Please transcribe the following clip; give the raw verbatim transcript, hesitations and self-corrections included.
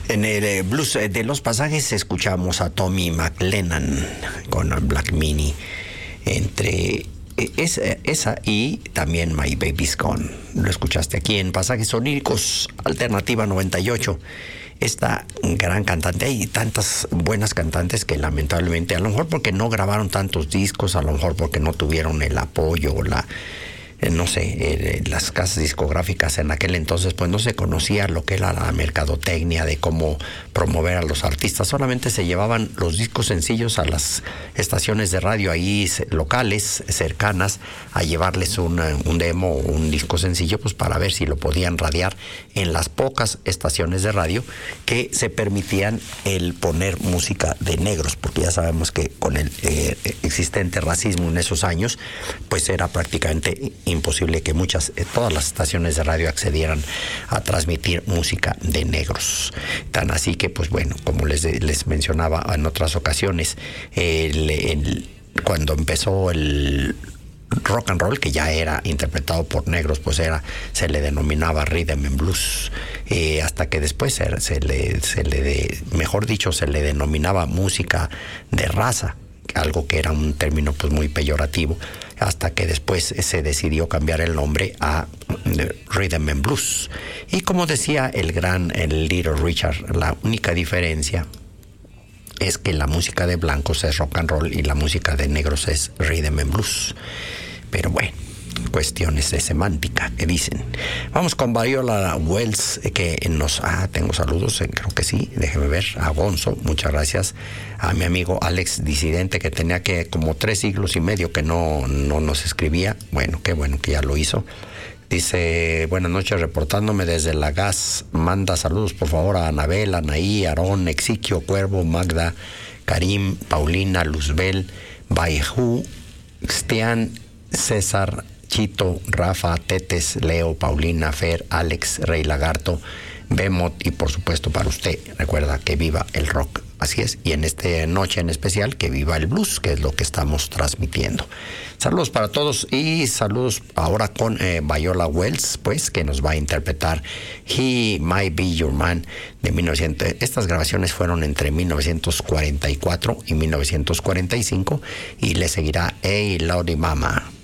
En el eh, blues eh, de los pasajes escuchamos a Tommy McLennan con el Black Mini, entre eh, esa, esa y también My Baby's Gone. Lo escuchaste aquí en Pasajes Oníricos, Alternativa noventa y ocho. Esta gran cantante, hay tantas buenas cantantes que lamentablemente, a lo mejor porque no grabaron tantos discos, a lo mejor porque no tuvieron el apoyo o la... no sé, eh, las casas discográficas en aquel entonces pues no se conocía lo que era la mercadotecnia de cómo promover a los artistas, solamente se llevaban los discos sencillos a las estaciones de radio ahí locales, cercanas, a llevarles un, un demo o un disco sencillo pues para ver si lo podían radiar en las pocas estaciones de radio que se permitían el poner música de negros, porque ya sabemos que con el eh, existente racismo en esos años pues era prácticamente imposible que muchas, eh, todas las estaciones de radio accedieran a transmitir música de negros. Tan así que, pues bueno, como les, les mencionaba en otras ocasiones, el, el, cuando empezó el rock and roll, que ya era interpretado por negros, pues era, se le denominaba rhythm and blues, eh, hasta que después se, se le, se le de, mejor dicho, se le denominaba música de raza, algo que era un término pues muy peyorativo, hasta que después se decidió cambiar el nombre a Rhythm and Blues. Y como decía el gran el Little Richard, la única diferencia es que la música de blancos es rock and roll y la música de negros es Rhythm and Blues. Pero bueno, cuestiones de semántica que dicen. Vamos con Viola Wells, que nos... Ah, tengo saludos, creo que sí, déjeme ver. A Gonzo, muchas gracias. A mi amigo Alex Disidente, que tenía que como tres siglos y medio que no, no nos escribía. Bueno, qué bueno que ya lo hizo. Dice, buenas noches, reportándome desde la Gas. Manda saludos, por favor, a Anabel, Anaí, Aarón, Exiquio, Cuervo, Magda, Karim, Paulina, Luzbel, Baijú, Stian, César, Chito, Rafa, Tetes, Leo, Paulina, Fer, Alex, Rey Lagarto, Bemot y por supuesto para usted, recuerda que viva el rock, así es, y en esta noche en especial que viva el blues, que es lo que estamos transmitiendo. Saludos para todos y saludos ahora con eh, Viola Wells, pues, que nos va a interpretar He Might Be Your Man de mil novecientos. Estas grabaciones fueron entre mil novecientos cuarenta y cuatro y mil novecientos cuarenta y cinco y le seguirá Hey Lordy Mama.